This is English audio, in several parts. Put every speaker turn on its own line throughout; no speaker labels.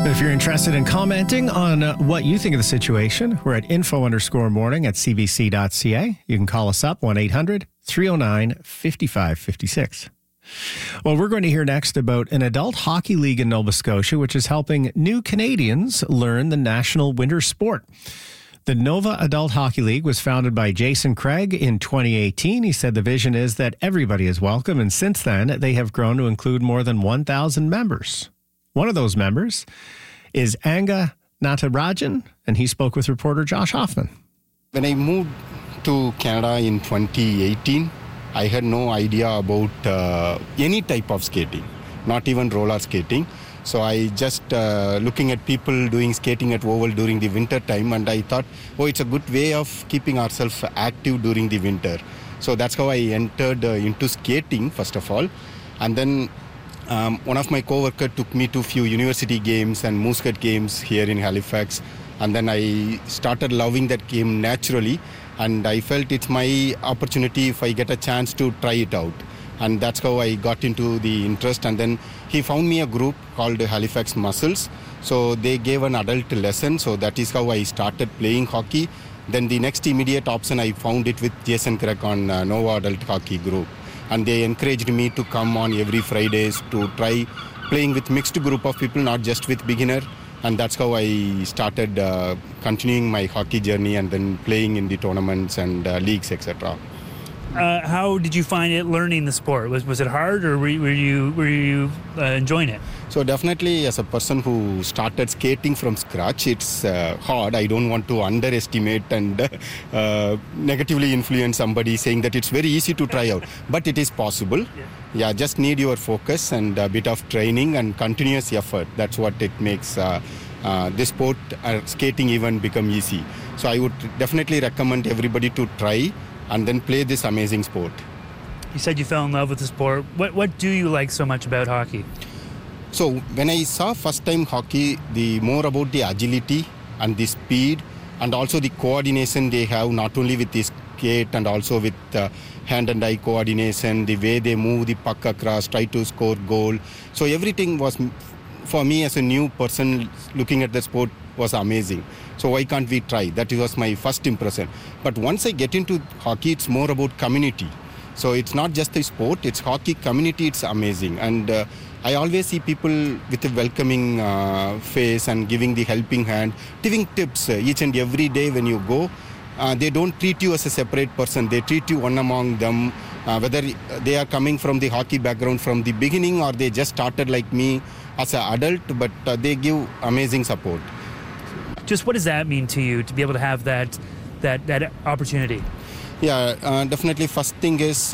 If you're interested in commenting on what you think of the situation, we're at info_morning at cbc.ca. You can call us up 1-800-309-5556. Well, we're going to hear next about an adult hockey league in Nova Scotia, which is helping new Canadians learn the national winter sport. The Nova Adult Hockey League was founded by Jason Craig in 2018. He said the vision is that everybody is welcome, and since then, they have grown to include more than 1,000 members. One of those members is Anga Natarajan, and he spoke with reporter Josh Hoffman.
When I moved to Canada in 2018, I had no idea about any type of skating, not even roller skating. So I just looking at people doing skating at Oval during the winter time, and I thought, it's a good way of keeping ourselves active during the winter. So that's how I entered into skating, first of all. And then one of my co-workers took me to a few university games and Muscat games here in Halifax. And then I started loving that game naturally. And I felt it's my opportunity if I get a chance to try it out. And that's how I got into the interest. And then he found me a group called Halifax Muscles. So they gave an adult lesson. So that is how I started playing hockey. Then the next immediate option, I found it with Jason Craig on Nova Adult Hockey Group. And they encouraged me to come on every Fridays to try playing with mixed group of people, not just with beginner. And that's how I started continuing my hockey journey and then playing in the tournaments and leagues, etc.
How did you find it learning the sport? Was it hard, or were you enjoying it?
So definitely, as a person who started skating from scratch, it's hard. I don't want to underestimate and negatively influence somebody saying that it's very easy to try out, but it is possible. Yeah, just need your focus and a bit of training and continuous effort. That's what it makes this sport, skating even, become easy. So I would definitely recommend everybody to try and then play this amazing sport.
You said you fell in love with the sport. What do you like so much about hockey?
So when I saw first time hockey, the more about the agility and the speed and also the coordination they have, not only with the skate and also with hand and eye coordination, the way they move the puck across, try to score goal. So everything was, for me as a new person looking at the sport, was amazing. So why can't we try? That was my first impression. But once I get into hockey, it's more about community. So it's not just a sport, it's hockey community, it's amazing. And I always see people with a welcoming face and giving the helping hand, giving tips each and every day when you go. They don't treat you as a separate person. They treat you one among them, whether they are coming from the hockey background from the beginning or they just started like me as an adult, but they give amazing support.
Just what does that mean to you, to be able to have that opportunity?
Yeah, definitely. First thing is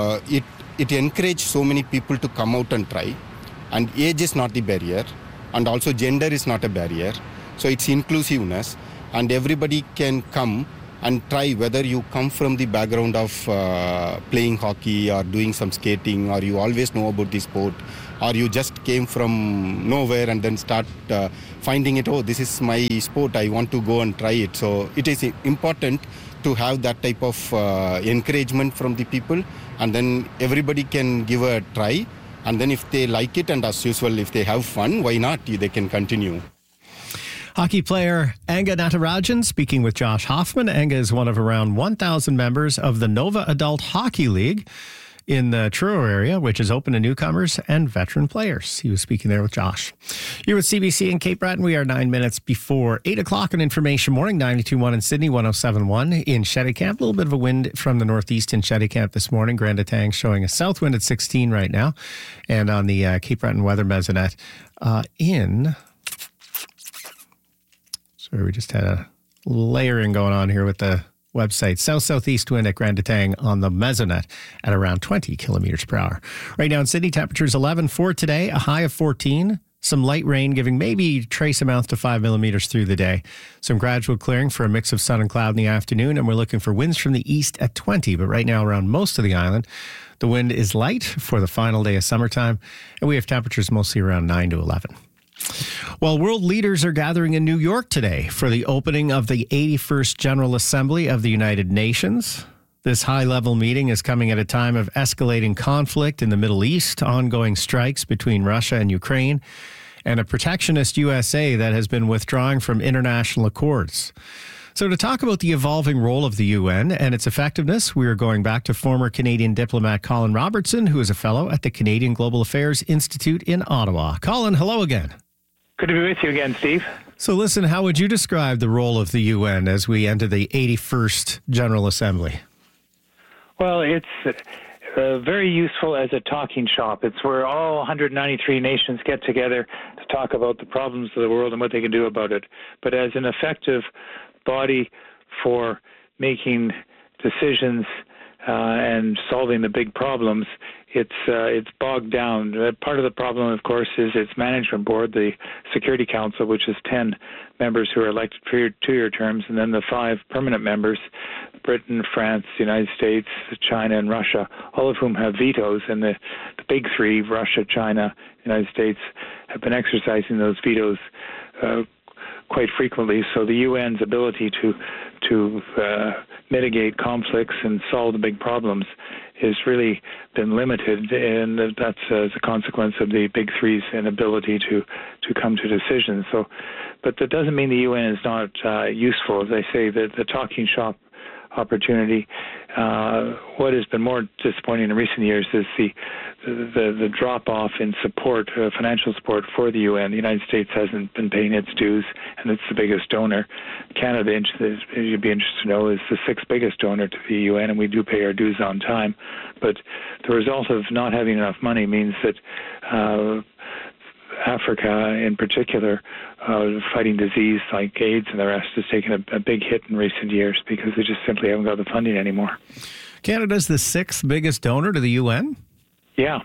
it encourages so many people to come out and try. And age is not the barrier. And also gender is not a barrier. So it's inclusiveness. And everybody can come and try, whether you come from the background of playing hockey or doing some skating, or you always know about the sport, or you just came from nowhere and then start finding it, this is my sport, I want to go and try it. So it is important to have that type of encouragement from the people, and then everybody can give a try. And then if they like it, and as usual, if they have fun, why not? They can continue.
Hockey player Anga Natarajan speaking with Josh Hoffman. Anga is one of around 1,000 members of the Nova Adult Hockey League in the Truro area, which is open to newcomers and veteran players. He was speaking there with Josh. You're with CBC in Cape Breton. We are 9 minutes before 8 o'clock on Information Morning, 92.1 in Sydney, 107.1 in Shettycamp. A little bit of a wind from the northeast in Shettycamp this morning. Grand Etang showing a south wind at 16 right now. And on the Cape Breton weather mesonet we just had a layering going on here with the website. South-southeast wind at Grand Etang on the mesonet at around 20 kilometers per hour. Right now in Sydney, temperatures 11 for today, a high of 14. Some light rain giving maybe trace amounts to 5 millimeters through the day. Some gradual clearing for a mix of sun and cloud in the afternoon, and we're looking for winds from the east at 20. But right now around most of the island, the wind is light for the final day of summertime, and we have temperatures mostly around 9 to 11. Well, world leaders are gathering in New York today for the opening of the 81st General Assembly of the United Nations. This high-level meeting is coming at a time of escalating conflict in the Middle East, ongoing strikes between Russia and Ukraine, and a protectionist USA that has been withdrawing from international accords. So to talk about the evolving role of the UN and its effectiveness, we are going back to former Canadian diplomat Colin Robertson, who is a fellow at the Canadian Global Affairs Institute in Ottawa. Colin, hello again.
Good to be with you again, Steve.
So listen, how would you describe the role of the UN as we enter the 81st General Assembly?
Well, it's very useful as a talking shop. It's where all 193 nations get together to talk about the problems of the world and what they can do about it. But as an effective body for making decisions and solving the big problems, it's bogged down. Part of the problem, of course, is its management board, the Security Council, which is 10 members who are elected for 2-year terms, and then the 5 permanent members, Britain, France, the United States, China, and Russia, all of whom have vetoes. And the big three, Russia, China, United States, have been exercising those vetoes quite frequently. So the UN's ability to mitigate conflicts and solve the big problems has really been limited, and that's as a consequence of the big three's inability to come to decisions. So, but that doesn't mean the UN is not useful. As I say, the talking shop opportunity. What has been more disappointing in recent years is the drop off in support, financial support for the UN. The United States hasn't been paying its dues, and it's the biggest donor. Canada, as you'd be interested to know, is the 6th biggest donor to the UN, and we do pay our dues on time. But the result of not having enough money means that Africa, in particular, fighting disease like AIDS and the rest, has taken a big hit in recent years because they just simply haven't got the funding anymore.
Canada's the 6th biggest donor to the UN?
Yeah.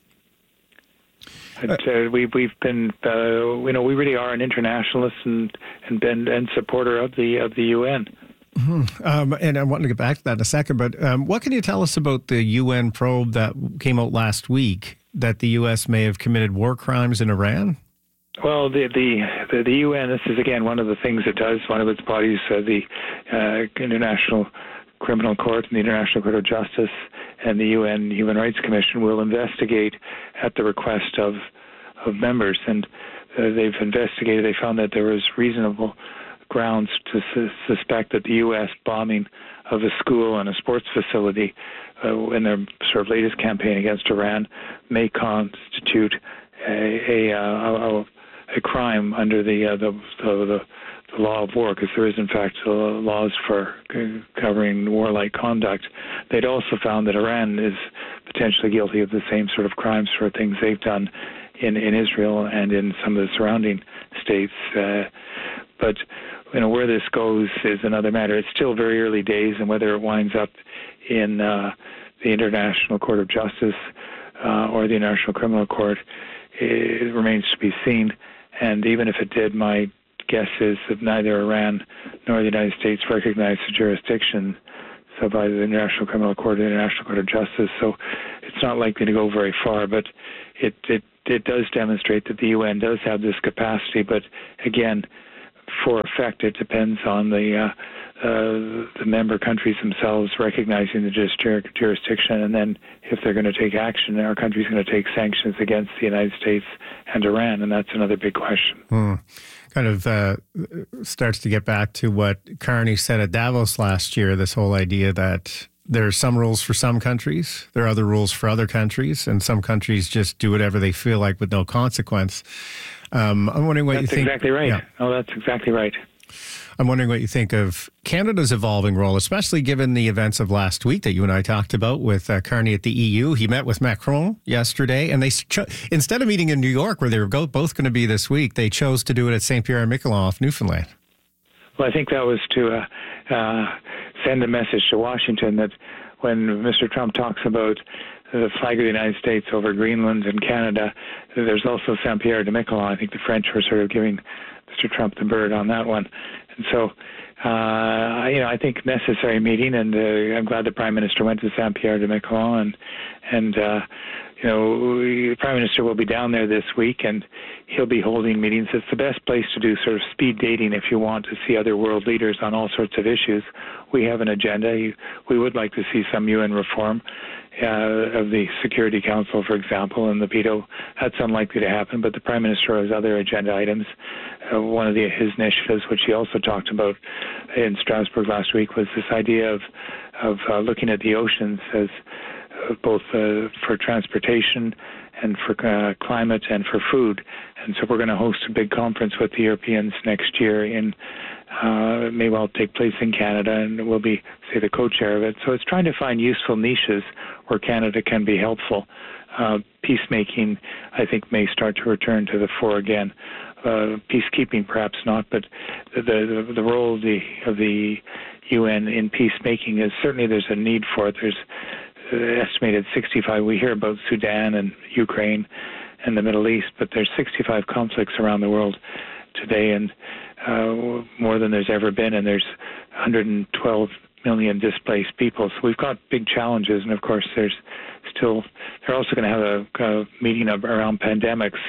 We've been, we really are an internationalist and supporter of the UN.
Mm-hmm. And I want to get back to that in a second, but what can you tell us about the UN probe that came out last week that the U.S. may have committed war crimes in Iran?
Well, the UN, this is, again, one of the things it does. One of its bodies, the International Criminal Court and the International Court of Justice and the UN Human Rights Commission will investigate at the request of members. And they've investigated. They found that there was reasonable grounds to suspect that the U.S. bombing of a school and a sports facility in their sort of latest campaign against Iran may constitute a crime under the law of war, because there is, in fact, laws for covering warlike conduct. They'd also found that Iran is potentially guilty of the same sort of crimes for things they've done in Israel and in some of the surrounding states. But where this goes is another matter. It's still very early days, and whether it winds up in the International Court of Justice or the International Criminal Court, it remains to be seen. And even if it did, my guess is that neither Iran nor the United States recognize the jurisdiction of either the International Criminal Court or the International Court of Justice. So it's not likely to go very far, but it does demonstrate that the UN does have this capacity. But again, for effect, it depends on the member countries themselves recognizing the jurisdiction, and then if they're going to take action, our country's going to take sanctions against the United States and Iran, and that's another big question.
Kind of starts to get back to what Carney said at Davos last year, this whole idea that there are some rules for some countries, there are other rules for other countries, and some countries just do whatever they feel like with no consequence. I'm wondering what you think.
That's exactly right.
Yeah.
Oh, that's exactly right.
I'm wondering what you think of Canada's evolving role, especially given the events of last week that you and I talked about with Carney at the EU. He met with Macron yesterday, and they instead of meeting in New York, where they were both going to be this week, they chose to do it at Saint-Pierre-et-Miquelon off Newfoundland.
Well, I think that was to send a message to Washington that when Mr. Trump talks about the flag of the United States over Greenland and Canada, there's also Saint-Pierre-et-Miquelon. I think the French were sort of giving Mr. Trump the bird on that one. And so, I think necessary meeting, and I'm glad the Prime Minister went to Saint-Pierre-et-Miquelon, and the Prime Minister will be down there this week, and he'll be holding meetings. It's the best place to do sort of speed dating if you want to see other world leaders on all sorts of issues. We have an agenda. We would like to see some UN reform of the Security Council, for example, and the veto. That's unlikely to happen, but the Prime Minister has other agenda items. One of his initiatives, which he also talked about in Strasbourg last week, was this idea of looking at the oceans as both for transportation and for climate and for food. And so we're going to host a big conference with the Europeans next year it may well take place in Canada, and we'll be, say, the co-chair of it. So it's trying to find useful niches where Canada can be helpful. Peacemaking, I think, may start to return to the fore again. Peacekeeping, perhaps not, but the role of the UN in peacemaking is certainly there's a need for it. There's estimated 65. We hear about Sudan and Ukraine and the Middle East, but there's 65 conflicts around the world today, and more than there's ever been, and there's 112 million displaced people. So we've got big challenges, and of course they're also going to have a meeting around pandemics,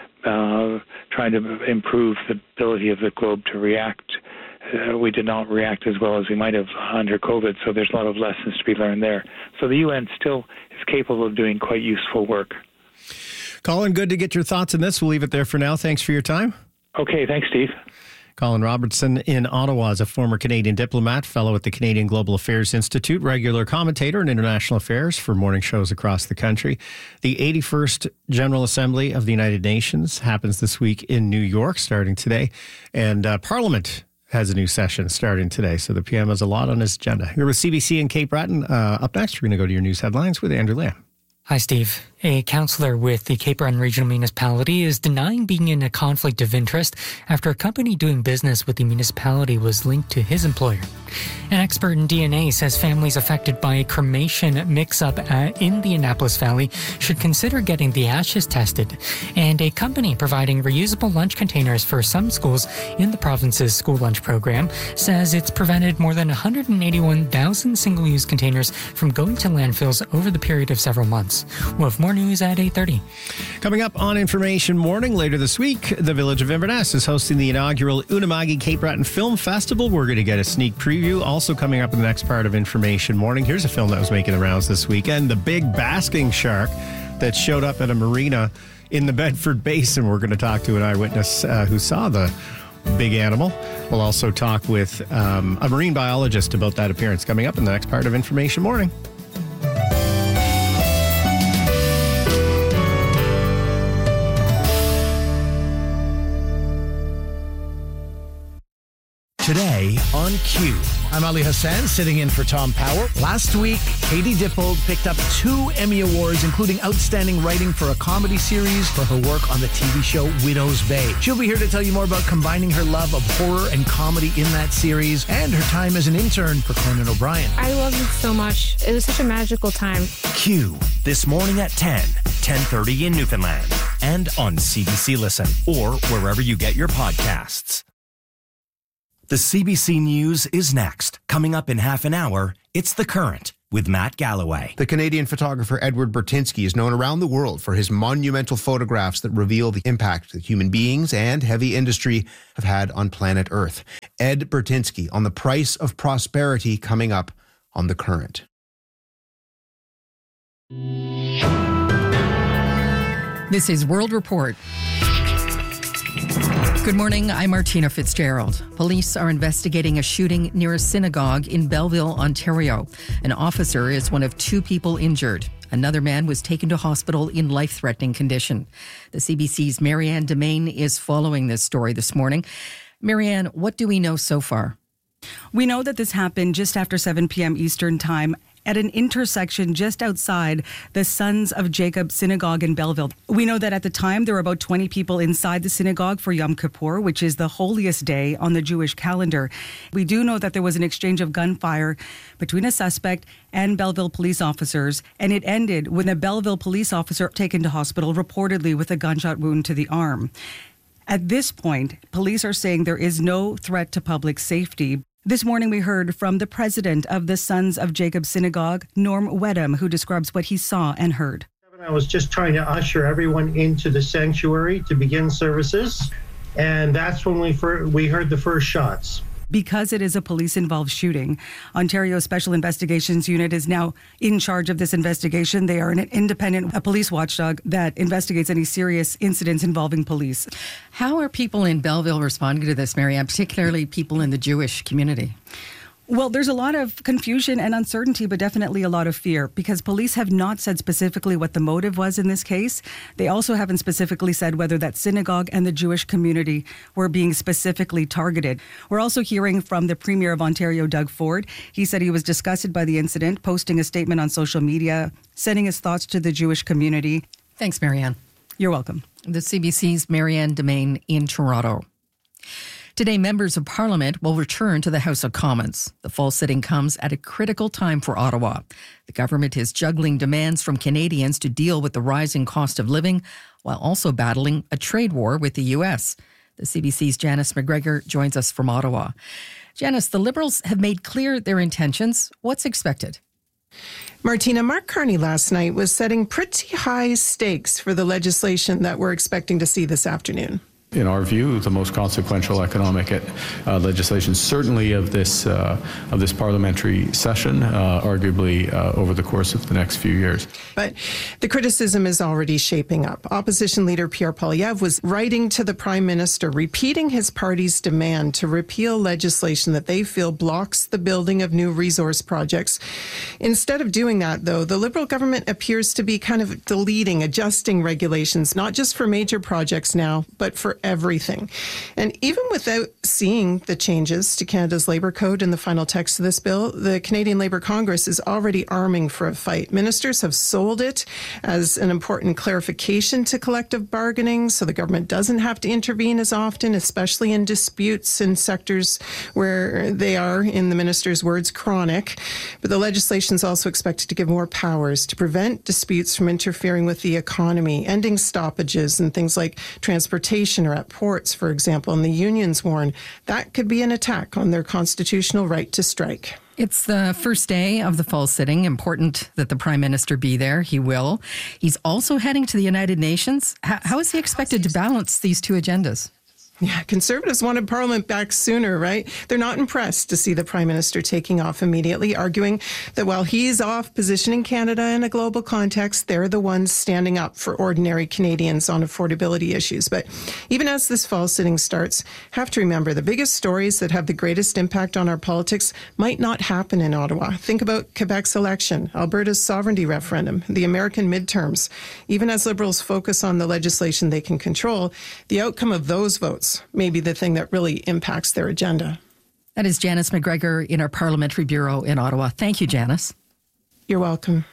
trying to improve the ability of the globe to react. We did not react as well as we might have under COVID, so there's a lot of lessons to be learned there. So the UN still is capable of doing quite useful work.
Colin, good to get your thoughts on this. We'll leave it there for now. Thanks for your time.
Okay, thanks, Steve.
Colin Robertson in Ottawa is a former Canadian diplomat, fellow at the Canadian Global Affairs Institute, regular commentator in international affairs for morning shows across the country. The 81st General Assembly of the United Nations happens this week in New York, starting today, and Parliament has a new session starting today, so the PM has a lot on his agenda. You're with CBC and Kate Bratton. Up next, we're going to go to your news headlines with Andrew Lamb.
Hi, Steve. A councillor with the Cape Breton Regional Municipality is denying being in a conflict of interest after a company doing business with the municipality was linked to his employer. An expert in DNA says families affected by a cremation mix-up in the Annapolis Valley should consider getting the ashes tested. And a company providing reusable lunch containers for some schools in the province's school lunch program says it's prevented more than 181,000 single-use containers from going to landfills over the period of several months. We'll have more news at 8:30.
Coming up on Information Morning later this week, the Village of Inverness is hosting the inaugural Unama'ki Cape Breton Film Festival. We're going to get a sneak preview. Also coming up in the next part of Information Morning, here's a film that was making the rounds this weekend, the big basking shark that showed up at a marina in the Bedford Basin. We're going to talk to an eyewitness who saw the big animal. We'll also talk with a marine biologist about that appearance coming up in the next part of Information Morning.
Today on Q. I'm Ali Hassan, sitting in for Tom Power. Last week, Katie Dippold picked up 2 Emmy Awards, including Outstanding Writing for a Comedy Series for her work on the TV show Widow's Bay. She'll be here to tell you more about combining her love of horror and comedy in that series and her time as an intern for Conan O'Brien.
I loved it so much. It was such a magical time.
Q, this morning at 10:30 in Newfoundland, and on CBC Listen or wherever you get your podcasts. The CBC News is next. Coming up in half an hour, it's The Current with Matt Galloway.
The Canadian photographer Edward Burtynsky is known around the world for his monumental photographs that reveal the impact that human beings and heavy industry have had on planet Earth. Ed Burtynsky on the price of prosperity, coming up on The Current.
This is World Report. Good morning, I'm Martina Fitzgerald. Police are investigating a shooting near a synagogue in Belleville, Ontario. An officer is one of 2 people injured. Another man was taken to hospital in life-threatening condition. The CBC's Marianne Demain is following this story this morning. Marianne, what do we know so far?
We know that this happened just after 7 p.m. Eastern Time at an intersection just outside the Sons of Jacob Synagogue in Belleville. We know that at the time there were about 20 people inside the synagogue for Yom Kippur, which is the holiest day on the Jewish calendar. We do know that there was an exchange of gunfire between a suspect and Belleville police officers, and it ended with a Belleville police officer taken to hospital, reportedly with a gunshot wound to the arm. At this point, police are saying there is no threat to public safety. This morning we heard from the president of the Sons of Jacob Synagogue, Norm Wedham, who describes what he saw and heard.
I was just trying to usher everyone into the sanctuary to begin services, and that's when we heard the first shots.
Because it is a police-involved shooting, Ontario Special Investigations Unit is now in charge of this investigation. They are an independent police watchdog that investigates any serious incidents involving police.
How are people in Belleville responding to this, Marianne, particularly people in the Jewish community?
Well, there's a lot of confusion and uncertainty, but definitely a lot of fear because police have not said specifically what the motive was in this case. They also haven't specifically said whether that synagogue and the Jewish community were being specifically targeted. We're also hearing from the Premier of Ontario, Doug Ford. He said he was disgusted by the incident, posting a statement on social media, sending his thoughts to the Jewish community.
Thanks, Marianne.
You're welcome.
The CBC's Marianne Domain in Toronto. Today, members of Parliament will return to the House of Commons. The fall sitting comes at a critical time for Ottawa. The government is juggling demands from Canadians to deal with the rising cost of living while also battling a trade war with the U.S. The CBC's Janice McGregor joins us from Ottawa. Janice, the Liberals have made clear their intentions. What's expected?
Martina, Mark Carney last night was setting pretty high stakes for the legislation that we're expecting to see this afternoon.
In our view, the most consequential economic legislation, certainly of this parliamentary session, arguably over the course of the next few years.
But the criticism is already shaping up. Opposition leader Pierre Poilievre was writing to the Prime Minister, repeating his party's demand to repeal legislation that they feel blocks the building of new resource projects. Instead of doing that, though, the Liberal government appears to be kind of deleting, adjusting regulations, not just for major projects now, but for everything. And even without seeing the changes to Canada's Labour Code in the final text of this bill, the Canadian Labour Congress is already arming for a fight. Ministers have sold it as an important clarification to collective bargaining, so the government doesn't have to intervene as often, especially in disputes in sectors where they are, in the minister's words, chronic. But the legislation is also expected to give more powers to prevent disputes from interfering with the economy, ending stoppages and things like transportation or at ports, for example, and the unions warn that could be an attack on their constitutional right to strike.
It's the first day of the fall sitting. Important that the Prime Minister be there. He will. He's also heading to the United Nations. How is he expected to balance these two agendas?
Yeah, Conservatives wanted Parliament back sooner, right? They're not impressed to see the Prime Minister taking off immediately, arguing that while he's off positioning Canada in a global context, they're the ones standing up for ordinary Canadians on affordability issues. But even as this fall sitting starts, have to remember the biggest stories that have the greatest impact on our politics might not happen in Ottawa. Think about Quebec's election, Alberta's sovereignty referendum, the American midterms. Even as Liberals focus on the legislation they can control, the outcome of those votes may be the thing that really impacts their agenda.
That is Janice McGregor in our Parliamentary Bureau in Ottawa. Thank you, Janice.
You're welcome.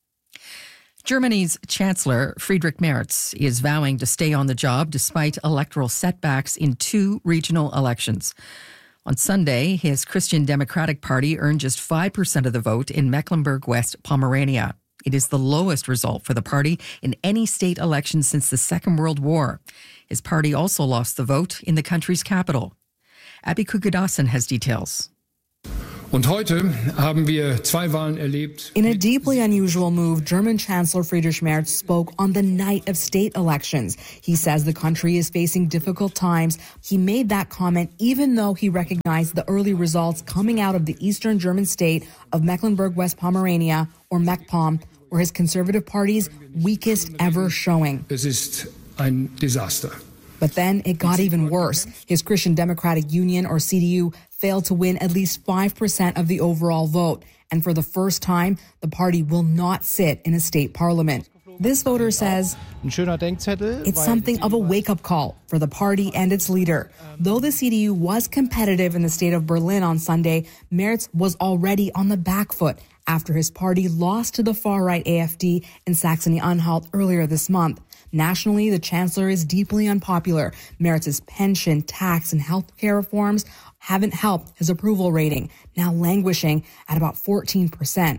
Germany's Chancellor Friedrich Merz is vowing to stay on the job despite electoral setbacks in 2 regional elections. On Sunday, his Christian Democratic Party earned just 5% of the vote in Mecklenburg-West Pomerania. It is the lowest result for the party in any state election since the Second World War. His party also lost the vote in the country's capital. Abby Kukudasan has details.
Und heute haben wir 2 Wahlen erlebt.
In a deeply unusual move, German Chancellor Friedrich Merz spoke on the night of state elections. He says the country is facing difficult times. He made that comment even though he recognized the early results coming out of the eastern German state of Mecklenburg-West Pomerania, or MacPom, were his Conservative Party's weakest ever showing.
Es ist ein Desaster.
But then it got even worse. His Christian Democratic Union, or CDU, failed to win at least 5% of the overall vote. And for the first time, the party will not sit in a state parliament. This voter says it's something of a wake-up call for the party and its leader. Though the CDU was competitive in the state of Berlin on Sunday, Merz was already on the back foot after his party lost to the far-right AfD in Saxony-Anhalt earlier this month. Nationally, the chancellor is deeply unpopular. Merz's pension, tax, and health care reforms haven't helped his approval rating, now languishing at about 14%.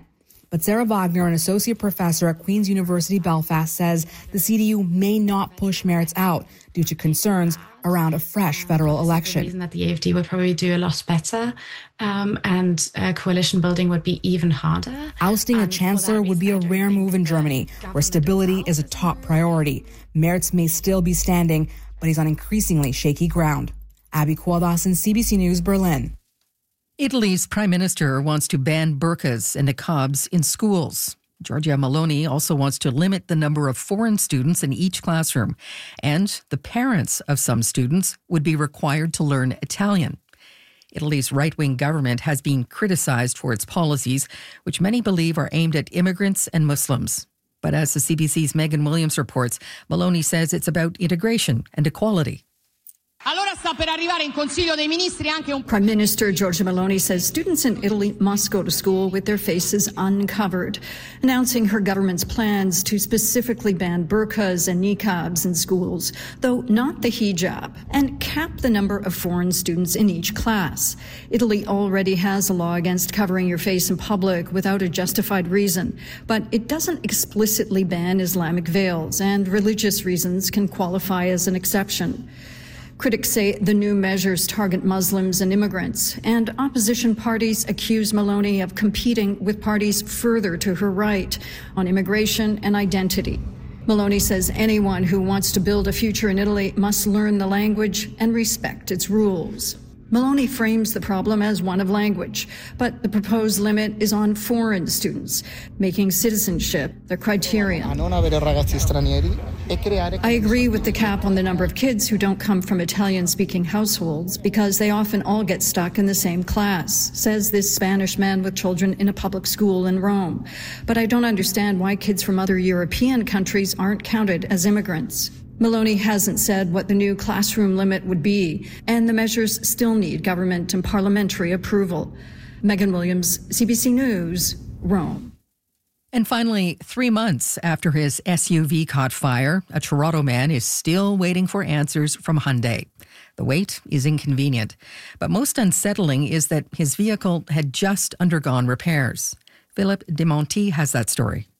But Sarah Wagner, an associate professor at Queen's University Belfast, says the CDU may not push Merritt out due to concerns around a fresh federal election.
The reason that the AFD would probably do a lot better and coalition building would be even harder.
Ousting a chancellor would be a rare move in Germany, where stability is a top priority. Merritt may still be standing, but he's on increasingly shaky ground. Abby Quadas, CBC News, Berlin.
Italy's prime minister wants to ban burqas and niqabs in schools. Giorgia Meloni also wants to limit the number of foreign students in each classroom, and the parents of some students would be required to learn Italian. Italy's right-wing government has been criticized for its policies, which many believe are aimed at immigrants and Muslims. But as the CBC's Megan Williams reports, Meloni says it's about integration and equality.
Prime Minister Giorgia Meloni says students in Italy must go to school with their faces uncovered, announcing her government's plans to specifically ban burqas and niqabs in schools, though not the hijab, and cap the number of foreign students in each class. Italy already has a law against covering your face in public without a justified reason, but it doesn't explicitly ban Islamic veils, and religious reasons can qualify as an exception. Critics say the new measures target Muslims and immigrants, and opposition parties accuse Meloni of competing with parties further to her right on immigration and identity. Meloni says anyone who wants to build a future in Italy must learn the language and respect its rules. Meloni frames the problem as one of language, but the proposed limit is on foreign students, making citizenship the criterion. I agree with the cap on the number of kids who don't come from Italian-speaking households because they often all get stuck in the same class, says this Spanish man with children in a public school in Rome. But I don't understand why kids from other European countries aren't counted as immigrants. Meloni hasn't said what the new classroom limit would be, and the measures still need government and parliamentary approval. Megan Williams, CBC News, Rome.
And finally, 3 months after his SUV caught fire, a Toronto man is still waiting for answers from Hyundai. The wait is inconvenient, but most unsettling is that his vehicle had just undergone repairs. Philip Demonti has that story.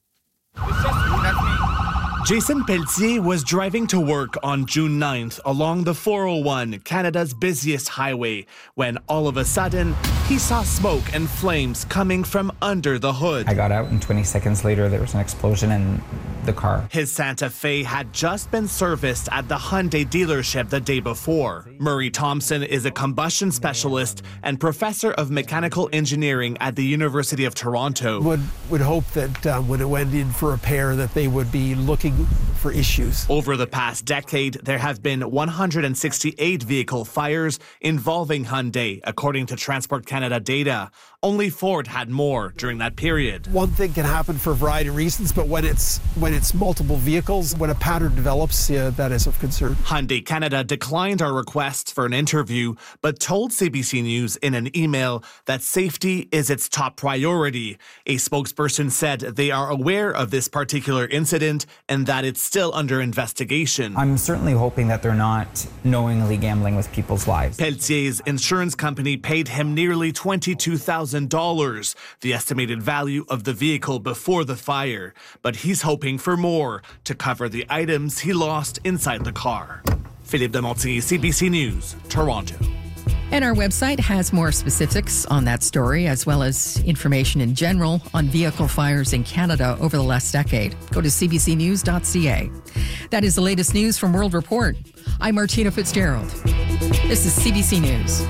Jason Pelletier was driving to work on June 9th along the 401, Canada's busiest highway, when all of a sudden he saw smoke and flames coming from under the hood.
I got out and 20 seconds later there was an explosion in the car.
His Santa Fe had just been serviced at the Hyundai dealership the day before. Murray Thompson is a combustion specialist and professor of mechanical engineering at the University of Toronto.
Would hope that when it went in for repair that they would be looking for issues.
Over the past decade, there have been 168 vehicle fires involving Hyundai, according to Transport Canada data. Only Ford had more during that period.
One thing can happen for a variety of reasons, but when it's multiple vehicles, when a pattern develops, that is of concern.
Hyundai Canada declined our request for an interview, but told CBC News in an email that safety is its top priority. A spokesperson said they are aware of this particular incident and that it's still under investigation.
I'm certainly hoping that they're not knowingly gambling with people's lives.
Pelletier's insurance company paid him nearly $22,000, the estimated value of the vehicle before the fire. But he's hoping for more to cover the items he lost inside the car. Philippe Demonti, CBC News, Toronto.
And our website has more specifics on that story, as well as information in general on vehicle fires in Canada over the last decade. Go to cbcnews.ca. That is the latest news from World Report. I'm Martina Fitzgerald. This is CBC News.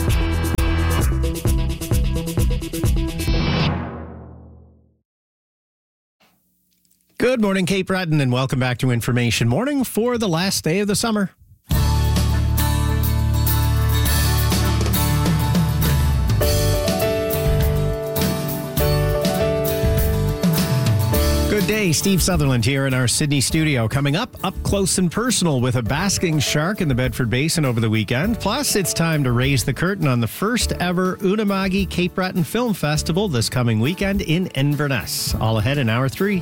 Good morning, Cape Breton, and welcome back to Information Morning for the last day of the summer. Good day, Steve Sutherland here in our Sydney studio. Coming up close and personal with a basking shark in the Bedford Basin over the weekend. Plus, it's time to raise the curtain on the first ever Unama'ki Cape Breton Film Festival this coming weekend in Inverness. All ahead in Hour 3.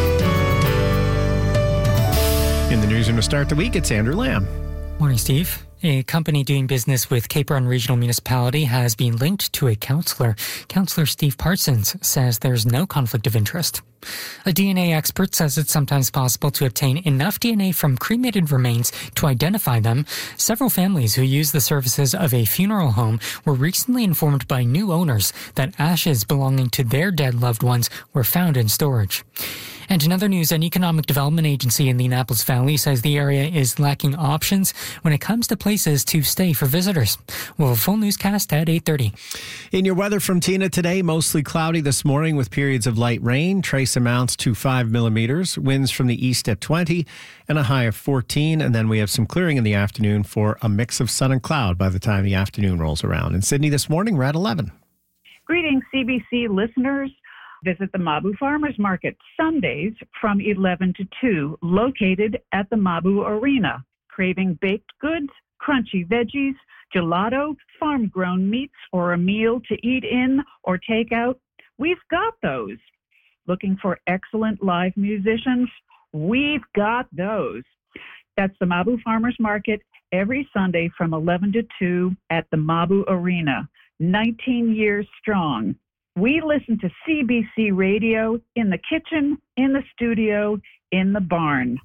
In the newsroom to start the week, it's Andrew Lamb.
Morning, Steve. A company doing business with Cape Breton Regional Municipality has been linked to a councillor. Councillor Steve Parsons says there's no conflict of interest. A DNA expert says it's sometimes possible to obtain enough DNA from cremated remains to identify them. Several families who use the services of a funeral home were recently informed by new owners that ashes belonging to their dead loved ones were found in storage. And in other news, an economic development agency in the Annapolis Valley says the area is lacking options when it comes to places to stay for visitors. We'll have a full newscast at 8:30.
In your weather from Tina today, mostly cloudy this morning with periods of light rain. Trace amounts to 5 millimeters. Winds from the east at 20 and a high of 14. And then we have some clearing in the afternoon for a mix of sun and cloud by the time the afternoon rolls around. In Sydney this morning, we're at 11.
Greetings, CBC listeners. Visit the Mabu Farmers Market Sundays from 11 to 2, located at the Mabu Arena. Craving baked goods, crunchy veggies, gelato, farm-grown meats, or a meal to eat in or take out? We've got those. Looking for excellent live musicians? We've got those. That's the Mabu Farmers Market every Sunday from 11 to 2 at the Mabu Arena, 19 years strong. We listen to CBC Radio in the kitchen, in the studio, in the barn.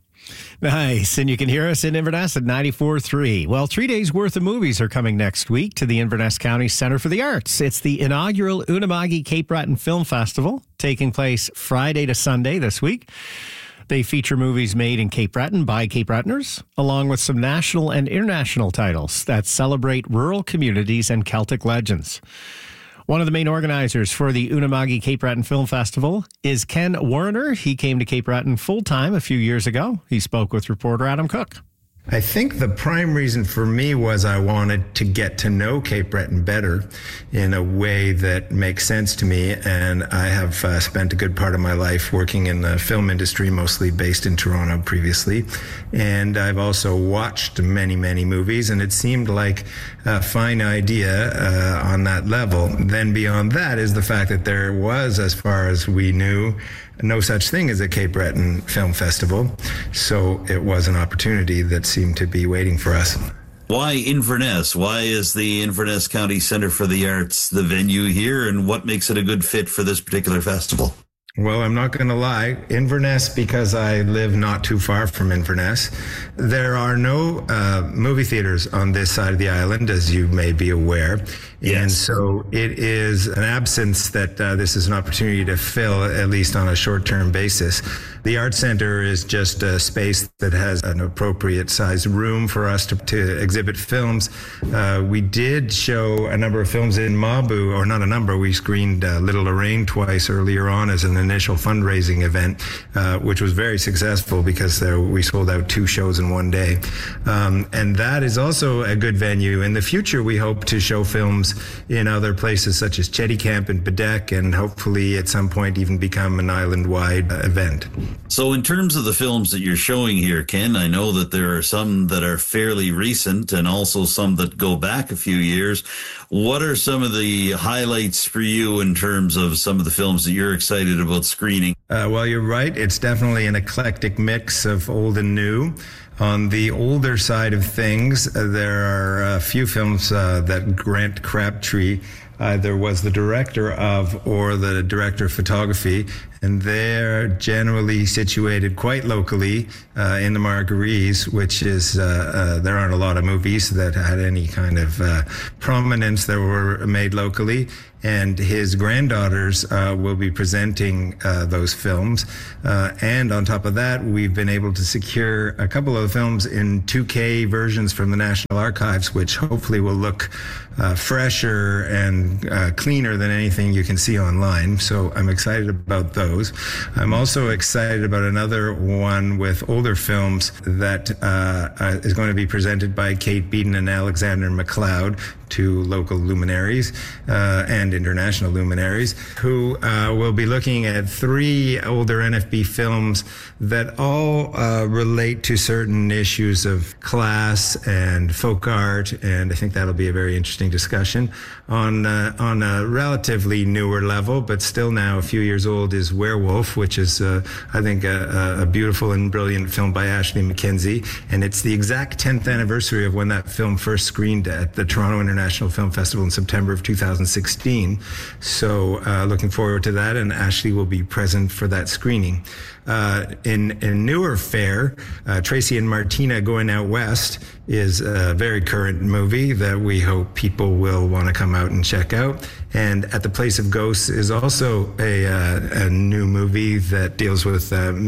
Nice. And you can hear us in Inverness at 94.3. Well, 3 days worth of movies are coming next week to the Inverness County Centre for the Arts. It's the inaugural Unama'ki Cape Breton Film Festival, taking place Friday to Sunday this week. They feature movies made in Cape Breton by Cape Bretoners, along with some national and international titles that celebrate rural communities and Celtic legends. One of the main organizers for the Unama'ki Cape Breton Film Festival is Ken Warner. He came to Cape Breton full-time a few years ago. He spoke with reporter Adam Cook.
I think the prime reason for me was I wanted to get to know Cape Breton better in a way that makes sense to me. And I have spent a good part of my life working in the film industry, mostly based in Toronto previously. And I've also watched many, many movies, and it seemed like a fine idea on that level. Then beyond that is the fact that there was, as far as we knew, no such thing as a Cape Breton Film Festival. So it was an opportunity that seemed to be waiting for us.
Why Inverness? Why is the Inverness County Centre for the Arts the venue here, and what makes it a good fit for this particular festival?
Well, I'm not going to lie. Inverness, because I live not too far from Inverness. There are no movie theaters on this side of the island, as you may be aware. Yes. And so it is an absence that this is an opportunity to fill, at least on a short-term basis. The Art Center is just a space that has an appropriate sized room for us to exhibit films. We did show a number of films in Mabu, or not a number. We screened Little Lorraine twice earlier on as an initial fundraising event, which was very successful because we sold out 2 shows in one day. And that is also a good venue. In the future, we hope to show films in other places such as Chetty Camp and Badek, and hopefully at some point even become an island-wide event.
So in terms of the films that you're showing here, Ken, I know that there are some that are fairly recent and also some that go back a few years. What are some of the highlights for you in terms of some of the films that you're excited about screening?
Well, you're right. It's definitely an eclectic mix of old and new. On the older side of things, there are a few films that Grant Crabtree either was the director of or the director of photography, and they're generally situated quite locally in the Margarese, which is, there aren't a lot of movies that had any kind of prominence that were made locally. And his granddaughters will be presenting those films. And on top of that, we've been able to secure a couple of films in 2K versions from the National Archives, which hopefully will look fresher and cleaner than anything you can see online. So I'm excited about those. I'm also excited about another one with older films that is going to be presented by Kate Beaton and Alexander McLeod. to local luminaries and international luminaries who will be looking at 3 older NFB films that all relate to certain issues of class and folk art, and I think that'll be a very interesting discussion. On a relatively newer level, but still now a few years old, is Werewolf, which is, I think, a beautiful and brilliant film by Ashley McKenzie, and it's the exact 10th anniversary of when that film first screened at the Toronto International Film Festival in September of 2016. So looking forward to that, and Ashley will be present for that screening. In newer fare, Tracy and Martina Going Out West is a very current movie that we hope people will want to come out and check out. And At the Place of Ghosts is also a new movie that deals with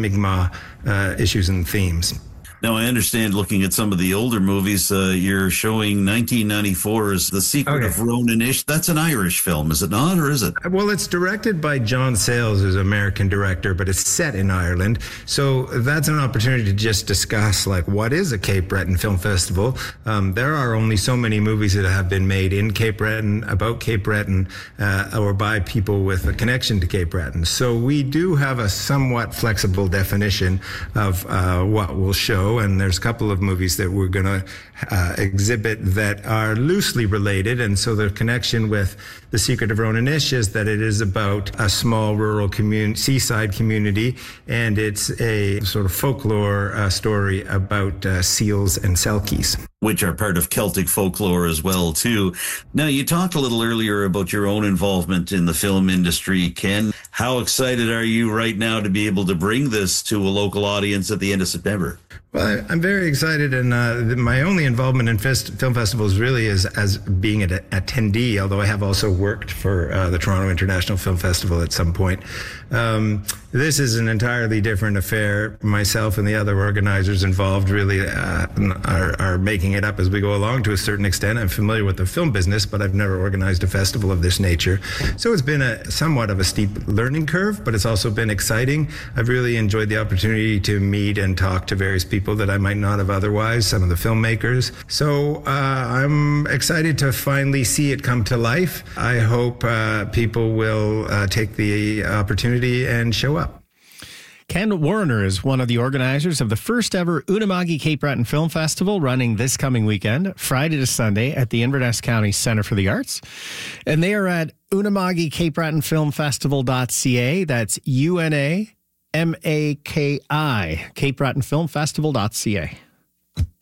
Mi'kmaq issues and themes.
Now, I understand, looking at some of the older movies, you're showing 1994's The Secret of Ronan Ish. That's an Irish film, is it not, or is it?
Well, it's directed by John Sayles, who's an American director, but it's set in Ireland. So that's an opportunity to just discuss, like, what is a Cape Breton Film Festival? There are only so many movies that have been made in Cape Breton, about Cape Breton, or by people with a connection to Cape Breton. So we do have a somewhat flexible definition of what we'll show. And there's a couple of movies that we're going to exhibit that are loosely related. And so the connection with The Secret of Ronan Ish is that it is about a small rural seaside community, and it's a sort of folklore story about seals and selkies,
which are part of Celtic folklore as well, too. Now, you talked a little earlier about your own involvement in the film industry, Ken. How excited are you right now to be able to bring this to a local audience at the end of September?
Well, I'm very excited, and my only involvement in film festivals really is as being an attendee, although I have also worked for the Toronto International Film Festival at some point. This is an entirely different affair. Myself and the other organizers involved really are making it up as we go along to a certain extent. I'm familiar with the film business, but I've never organized a festival of this nature. So it's been somewhat of a steep learning curve, but it's also been exciting. I've really enjoyed the opportunity to meet and talk to various people that I might not have otherwise, some of the filmmakers. So I'm excited to finally see it come to life. I hope people will take the opportunity and show up.
Ken Warner is one of the organizers of the first ever Unama'ki Cape Breton Film Festival, running this coming weekend, Friday to Sunday, at the Inverness County Centre for the Arts. And they are at Unama'ki Cape Breton Film Festival.ca. That's UNAMAKI, Cape Breton Film Festival.ca.